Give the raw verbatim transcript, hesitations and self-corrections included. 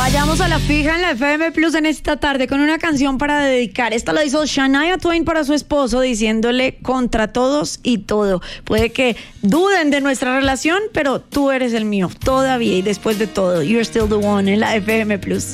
Vayamos a la fija en la F M Plus en esta tarde con una canción para dedicar. Esta la hizo Shania Twain para su esposo, diciéndole contra todos y todo. Puede que duden de nuestra relación, pero tú eres el mío todavía y después de todo. You're still the one en la F M Plus.